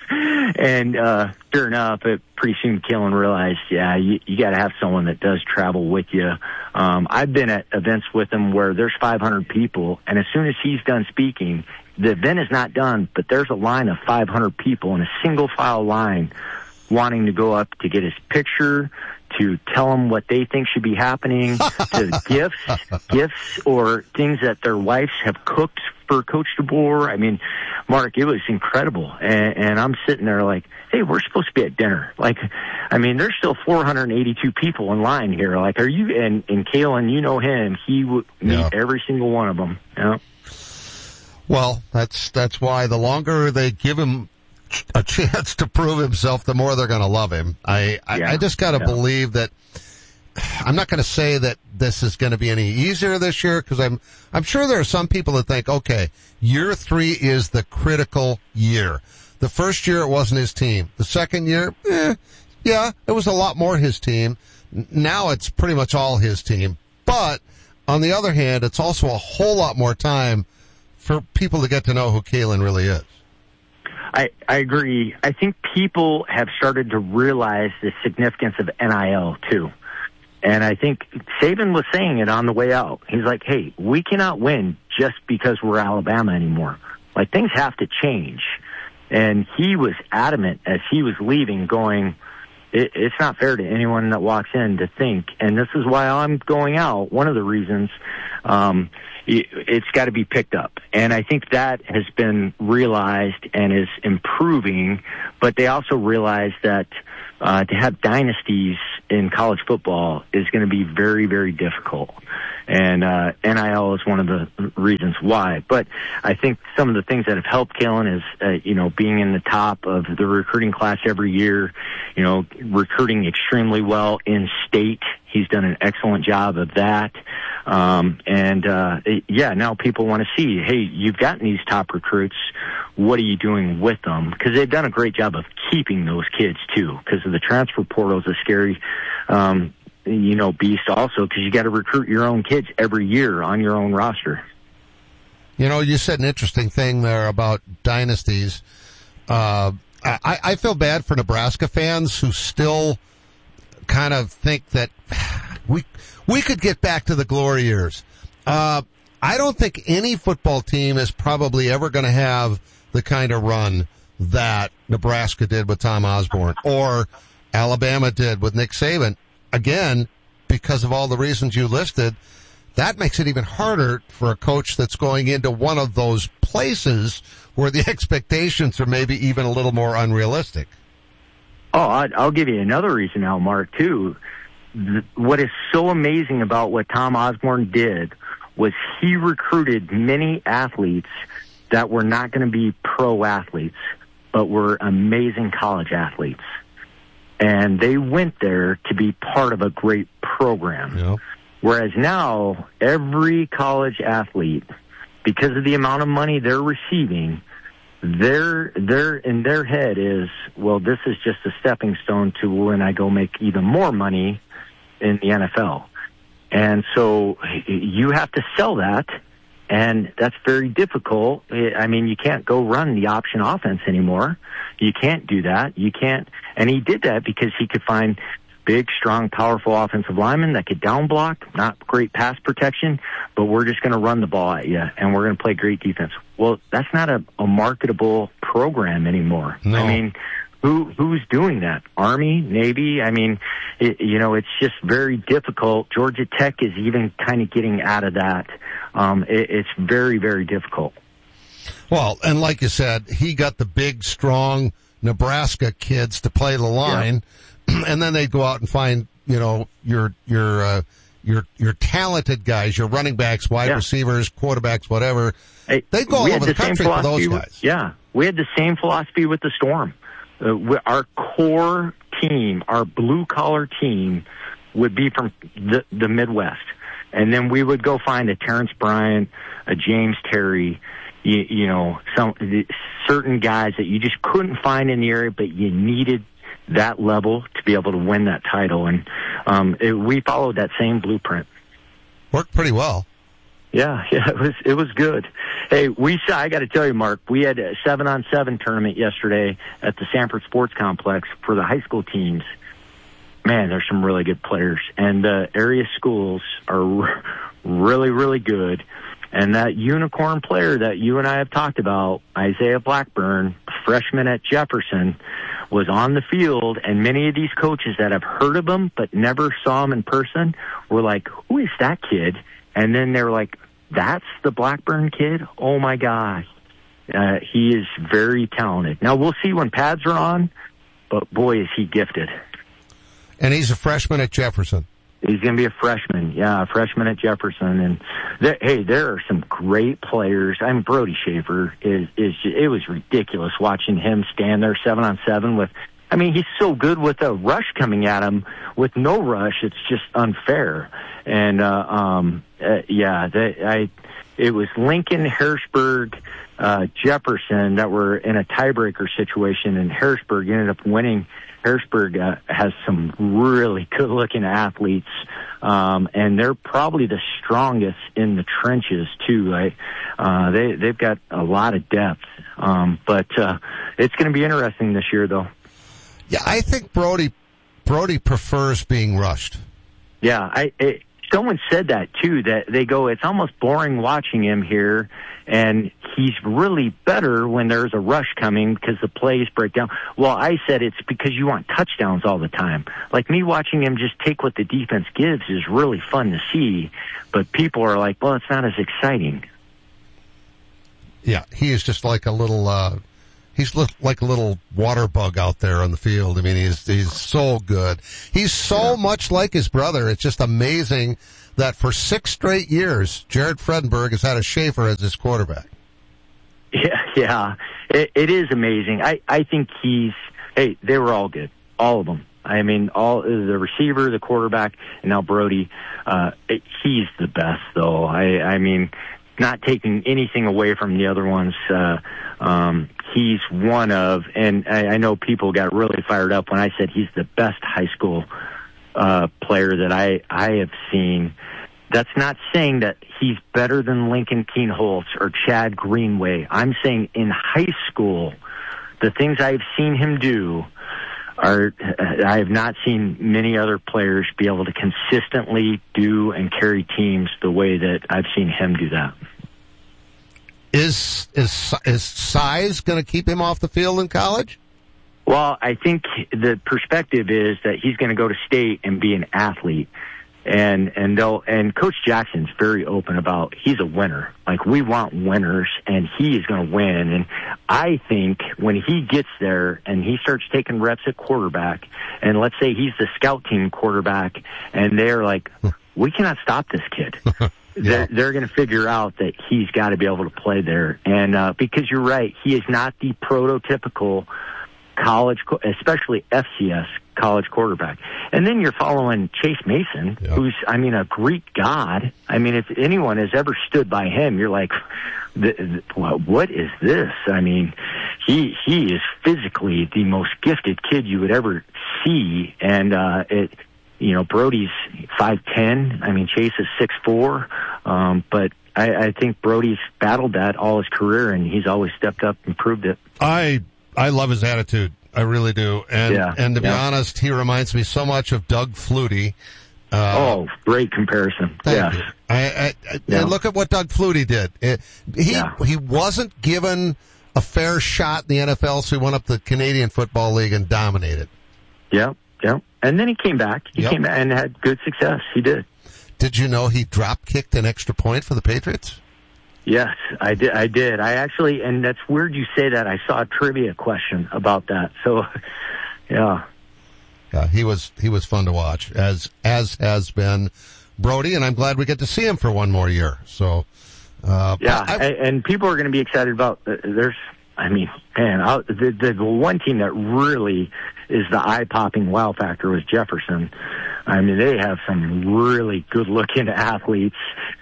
and, uh, sure enough, it pretty soon Kalen realized, yeah, you, you got to have someone that does travel with you. Um, I've been at events with him where there's five hundred people, and as soon as he's done speaking, the event is not done, but there's a line of five hundred people in a single file line wanting to go up to get his picture, to tell them what they think should be happening, to gifts, gifts or things that their wives have cooked for Coach DeBoer. I mean, Mark, it was incredible. And, and I'm sitting there like, hey, we're supposed to be at dinner. Like, I mean, there's still four hundred eighty-two people in line here. Like, are you, and, and Kalen, you know him, he would meet Yeah. every single one of them. You know? Well, that's that's why the longer they give him a chance to prove himself, the more they're going to love him. I, I, Yeah. I just got to Yeah. believe that. I'm not going to say that this is going to be any easier this year, because I'm I'm sure there are some people that think, okay, year three is the critical year. The first year it wasn't his team. The second year, eh, yeah, it was a lot more his team. N- Now it's pretty much all his team. But on the other hand, it's also a whole lot more time for people to get to know who Kalen really is. I, I agree. I think people have started to realize the significance of N I L, too. And I think Saban was saying it on the way out. He's like, hey, we cannot win just because we're Alabama anymore. Like, things have to change. And he was adamant as he was leaving, going, it, it's not fair to anyone that walks in to think, and this is why I'm going out, one of the reasons, um, it, it's got to be picked up. And I think that has been realized and is improving, but they also realize that uh, to have dynasties in college football is going to be very, very difficult. And uh, N I L is one of the reasons why. But I think some of the things that have helped Kalen is, uh, you know, being in the top of the recruiting class every year, you know, recruiting extremely well in state. He's done an excellent job of that. Um, and, uh, it, yeah, now people want to see, hey, you've gotten these top recruits. What are you doing with them? Because they've done a great job of keeping those kids, too, because of the transfer portal is a scary um you know, beast also, because you got to recruit your own kids every year on your own roster. You know, you said an interesting thing there about dynasties. Uh, I, I feel bad for Nebraska fans who still kind of think that we we could get back to the glory years. Uh, I don't think any football team is probably ever going to have the kind of run that Nebraska did with Tom Osborne or Alabama did with Nick Saban. Again, because of all the reasons you listed, that makes it even harder for a coach that's going into one of those places where the expectations are maybe even a little more unrealistic. Oh, I'll give you another reason now, Mark, too. What is so amazing about what Tom Osborne did was he recruited many athletes that were not going to be pro athletes, but were amazing college athletes. And they went there to be part of a great program. Yep. Whereas now, every college athlete, because of the amount of money they're receiving, their their in their head is, well, this is just a stepping stone to when I go make even more money in the N F L. And so you have to sell that, and that's very difficult. I mean, you can't go run the option offense anymore. You can't do that. You can't. And he did that because he could find big, strong, powerful offensive linemen that could down block, not great pass protection, but we're just going to run the ball at you, and we're going to play great defense. Well, that's not a, a marketable program anymore. No. I mean, who who's doing that? Army, Navy? I mean, it, you know, it's just very difficult. Georgia Tech is even kind of getting out of that. Um, it, it's very, very difficult. Well, and like you said, he got the big, strong Nebraska kids to play the line, yeah. And then they'd go out and find, you know, your your uh, your your talented guys, your running backs, wide yeah. receivers, quarterbacks, whatever. Hey, they'd go all over the, the country for those guys. With, yeah, we had the same philosophy with the Storm. Uh, we, our core team, our blue-collar team, would be from the, the Midwest. And then we would go find a Terrence Bryant, a James Terry, you, you know, some certain guys that you just couldn't find in the area, but you needed that level to be able to win that title. And um, it, we followed that same blueprint. Worked pretty well. Yeah, yeah, it was it was good. Hey, we saw, I got to tell you, Mark, we had a seven-on-seven tournament yesterday at the Sanford Sports Complex for the high school teams. Man, there's some really good players, and the area schools are really, really good. And that unicorn player that you and I have talked about, Isaiah Blackburn, freshman at Jefferson, was on the field, and many of these coaches that have heard of him but never saw him in person were like, who is that kid? And then they were like, that's the Blackburn kid? Oh, my gosh. Uh, he is very talented. Now, we'll see when pads are on, but boy, is he gifted. And he's a freshman at Jefferson. He's going to be a freshman, yeah, a freshman at Jefferson. And there, hey, there are some great players. I mean, Brody Schaefer is is it was ridiculous watching him stand there seven on seven with. I mean, he's so good with a rush coming at him. With no rush, it's just unfair. And uh, um, uh, yeah, they, I it was Lincoln, Harrisburg, uh, Jefferson that were in a tiebreaker situation, and Harrisburg ended up winning. Harrisburg uh, has some really good-looking athletes, um, and they're probably the strongest in the trenches too. Right? Uh, they they've got a lot of depth, um, but uh, it's going to be interesting this year, though. Yeah, I think Brody Brody prefers being rushed. Yeah, I. It, someone said that too. That they go, it's almost boring watching him here. And he's really better when there's a rush coming because the plays break down. Well, I said it's because you want touchdowns all the time. Like me watching him just take what the defense gives is really fun to see. But people are like, well, it's not as exciting. Yeah, he is just like a little, uh, he's li- like a little water bug out there on the field. I mean, he's, he's so good. He's so yeah. much like his brother. It's just amazing that for six straight years, Jared Fredenberg has had a Schaefer as his quarterback. Yeah, yeah, it, it is amazing. I, I think he's, hey, they were all good. All of them. I mean, all the receiver, the quarterback, and now Brody. Uh, it, he's the best, though. I, I mean, not taking anything away from the other ones. Uh, um, he's one of, and I, I know people got really fired up when I said he's the best high school uh, player that I, I have seen. That's not saying that he's better than Lincoln Keenholz or Chad Greenway. I'm saying in high school, the things I've seen him do are, I have not seen many other players be able to consistently do and carry teams the way that I've seen him do that. Is, is, is size going to keep him off the field in college? Well, I think the perspective is that he's going to go to state and be an athlete. And, and they'll, and Coach Jackson's very open about he's a winner. Like, we want winners, and he is going to win. And I think when he gets there and he starts taking reps at quarterback, and let's say he's the scout team quarterback, and they're like, we cannot stop this kid. yeah. They're, they're going to figure out that he's got to be able to play there. And, uh, because you're right, he is not the prototypical college, especially F C S college quarterback. And then you're following Chase Mason, yep. who's, I mean, a Greek god. I mean, if anyone has ever stood by him, you're like, what is this? I mean, he he is physically the most gifted kid you would ever see. And, uh, it, you know, Brody's five ten. I mean, Chase is six four. Um, but I, I think Brody's battled that all his career, and he's always stepped up and proved it. I, I love his attitude. I really do. And yeah, and to be yeah. honest, he reminds me so much of Doug Flutie. Uh, oh, great comparison. Thank yes. you. I, I, I, yeah. And look at what Doug Flutie did. It, he yeah. he wasn't given a fair shot in the N F L, so he went up to the Canadian Football League and dominated. Yep, yep. And then he came back. He yep. came back and had good success. He did. Did you know he drop kicked an extra point for the Patriots? Yes, I did. I did. I actually, and that's weird you say that. I saw a trivia question about that. So, yeah. Yeah, he was he was fun to watch, as as has been Brody, and I'm glad we get to see him for one more year. So, uh, yeah, I, I, and people are going to be excited about. Uh, there's, I mean, man, I, the, the the one team that really is the eye popping wow factor was Jefferson. I mean, they have some really good looking athletes.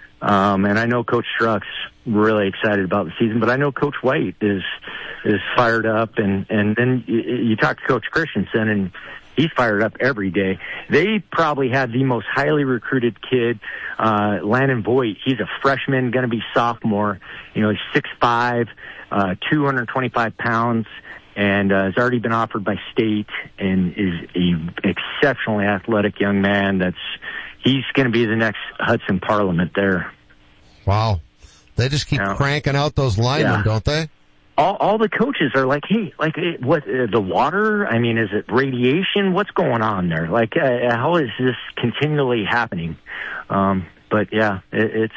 Um, and I know Coach Struck's really excited about the season, but I know Coach White is, is fired up. And, and then you, you talk to Coach Christensen, and he's fired up every day. They probably had the most highly recruited kid, uh, Landon Voigt. He's a freshman, going to be sophomore. You know, he's six five, uh, two hundred twenty-five pounds, and, uh, has already been offered by state, and is a exceptionally athletic young man that's, he's going to be the next Hudson Parliament there. Wow. They just keep yeah. cranking out those linemen, yeah. don't they? All, all the coaches are like, hey, like, what, uh, the water? I mean, is it radiation? What's going on there? Like, uh, how is this continually happening? Um, but yeah, it, it's,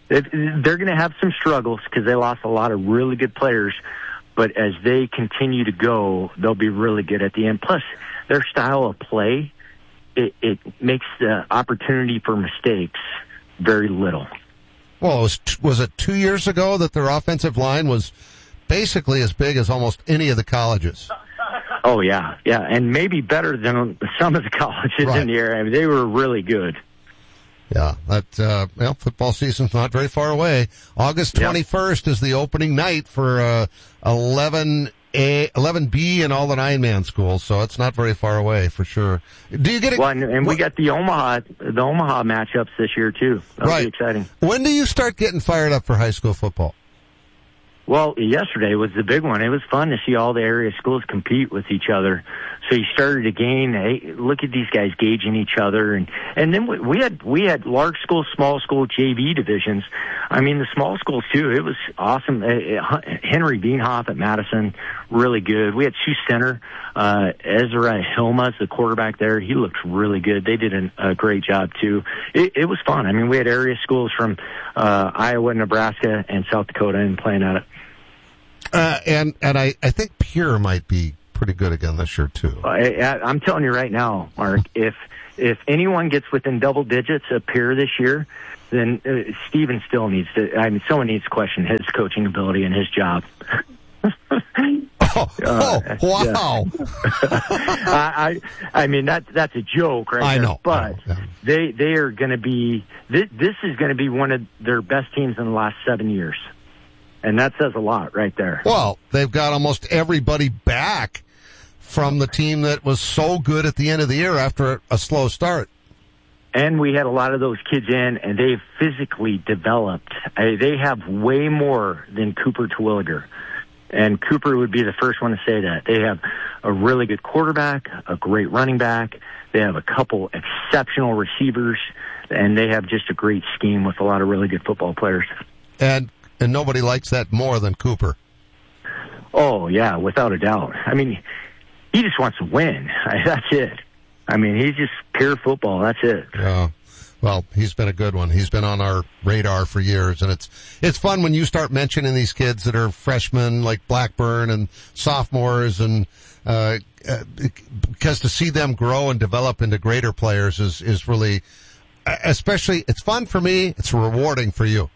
it, they're going to have some struggles because they lost a lot of really good players. But as they continue to go, they'll be really good at the end. Plus, their style of play, It, it makes the opportunity for mistakes very little. Well, it was, was it two years ago that their offensive line was basically as big as almost any of the colleges? Oh, yeah, yeah, and maybe better than some of the colleges right. in the area. I mean, they were really good. Yeah, that, uh, well, football season's not very far away. August twenty-first yep. is the opening night for, uh, eleven A, eleven B and all the nine-man schools, so it's not very far away for sure. Do you get it? Well, and, and we got the Omaha, the Omaha matchups this year too. That'll right. be exciting. When do you start getting fired up for high school football? Well, yesterday was the big one. It was fun to see all the area schools compete with each other. So you started to gain, hey, look at these guys gauging each other. And, and then we, we had, we had large school, small school, J V divisions. I mean, the small schools too. It was awesome. Uh, Henry Beanhoff at Madison, really good. We had Sioux Center, uh, Ezra Hilma's the quarterback there. He looked really good. They did an, a great job too. It, it was fun. I mean, we had area schools from, uh, Iowa, Nebraska, and South Dakota and playing at it. Uh, and, and I, I think Pierre might be pretty good again this year too. I, I, I'm telling you right now, Mark, if, if anyone gets within double digits of Pierre this year, then uh, Steven still needs to, I mean, someone needs to question his coaching ability and his job. oh, uh, oh, wow. I, I, I mean, that, that's a joke, right? I there, know. But I know, yeah. they, they are going to be, this, this is going to be one of their best teams in the last seven years. And that says a lot right there. Well, they've got almost everybody back from the team that was so good at the end of the year after a slow start. And we had a lot of those kids in, and they've physically developed. I, they have way more than Cooper Terwilliger. And Cooper would be the first one to say that. They have a really good quarterback, a great running back. They have a couple exceptional receivers, and they have just a great scheme with a lot of really good football players. And and nobody likes that more than Cooper. Oh, yeah, without a doubt. I mean, he just wants to win. That's it. I mean, he's just pure football. That's it. Yeah. Well, he's been a good one. He's been on our radar for years, and it's it's fun when you start mentioning these kids that are freshmen like Blackburn and sophomores, and uh, uh because to see them grow and develop into greater players is is really, especially, it's fun for me. It's rewarding for you.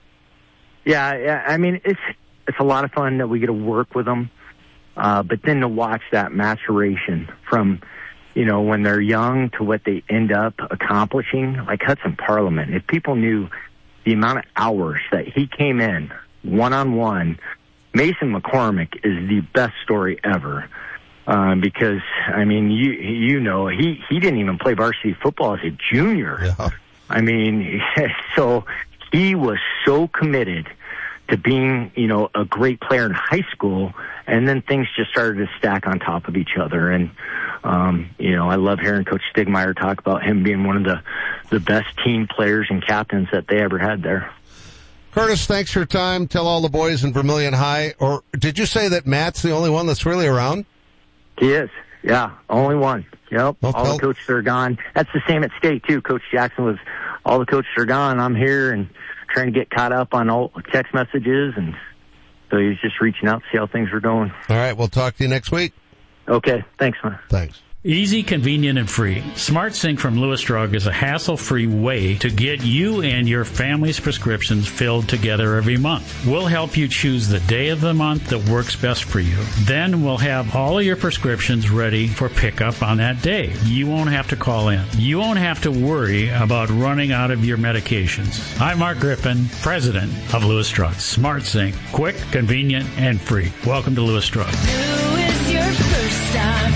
Yeah, yeah. I mean, it's it's a lot of fun that we get to work with them, uh, but then to watch that maturation from, you know, when they're young to what they end up accomplishing, like Hudson Parliament. If people knew the amount of hours that he came in one-on-one, Mason McCormick is the best story ever. Um, because, I mean, you you know, he, he didn't even play varsity football as a junior. Yeah. I mean, so he was so committed to being, you know, a great player in high school, and then things just started to stack on top of each other. And, um, you know, I love hearing Coach Stigmeyer talk about him being one of the, the best team players and captains that they ever had there. Curtis, thanks for your time. Tell all the boys in Vermilion High, or did you say that Matt's the only one that's really around? He is. Yeah, only one. Yep. Well, all tell- the coaches are gone. That's the same at State, too. Coach Jackson was, all the coaches are gone. I'm here and trying to get caught up on all text messages, and so he's just reaching out to see how things are going. All right, we'll talk to you next week. Okay, thanks, man. Thanks. Easy, convenient, and free. SmartSync from Lewis Drug is a hassle-free way to get you and your family's prescriptions filled together every month. We'll help you choose the day of the month that works best for you. Then we'll have all of your prescriptions ready for pickup on that day. You won't have to call in. You won't have to worry about running out of your medications. I'm Mark Griffin, president of Lewis Drug. SmartSync, quick, convenient, and free. Welcome to Lewis Drug. Who is your first stop?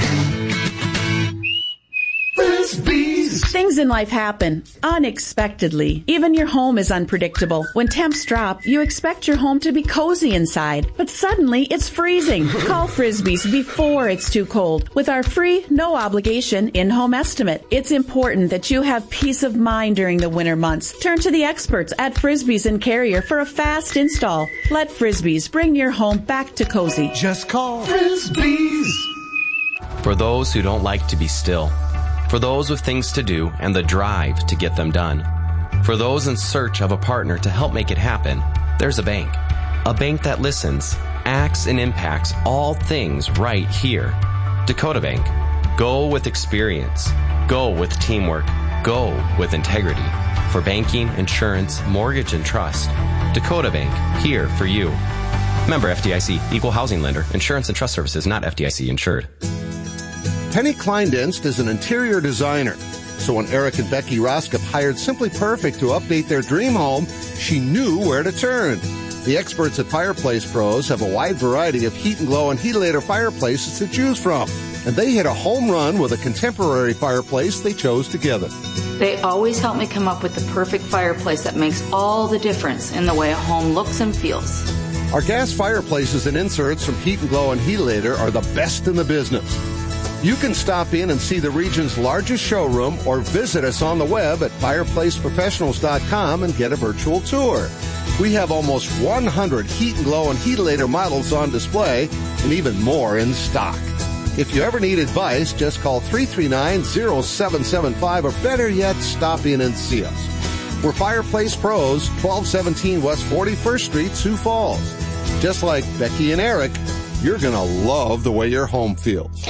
Things in life happen unexpectedly. Even your home is unpredictable. When temps drop, you expect your home to be cozy inside, but suddenly it's freezing. Call Frisbee's before it's too cold with our free, no obligation in-home estimate. It's important that you have peace of mind during the winter months. Turn to the experts at Frisbee's and Carrier for a fast install. Let Frisbee's bring your home back to cozy. Just call Frisbee's. For those who don't like to be still. For those with things to do and the drive to get them done. For those in search of a partner to help make it happen, there's a bank. A bank that listens, acts, and impacts all things right here. Dakota Bank. Go with experience. Go with teamwork. Go with integrity. For banking, insurance, mortgage, and trust. Dakota Bank. Here for you. Member F D I C. Equal housing lender. Insurance and trust services not F D I C insured. Penny Kleindienst is an interior designer. So when Eric and Becky Roskop hired Simply Perfect to update their dream home, she knew where to turn. The experts at Fireplace Pros have a wide variety of Heat and Glow and Heatilator fireplaces to choose from. And they hit a home run with a contemporary fireplace they chose together. They always help me come up with the perfect fireplace that makes all the difference in the way a home looks and feels. Our gas fireplaces and inserts from Heat and Glow and Heatilator are the best in the business. You can stop in and see the region's largest showroom or visit us on the web at fireplace professionals dot com and get a virtual tour. We have almost one hundred Heat and Glow and Heatilator models on display and even more in stock. If you ever need advice, just call three three nine, zero seven seven five or better yet, stop in and see us. We're Fireplace Pros, twelve seventeen West forty-first Street, Sioux Falls. Just like Becky and Eric, you're going to love the way your home feels.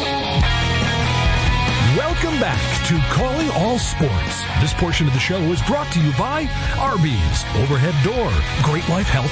Welcome back to Calling All Sports. This portion of the show is brought to you by Arby's, Overhead Door, Great Life Health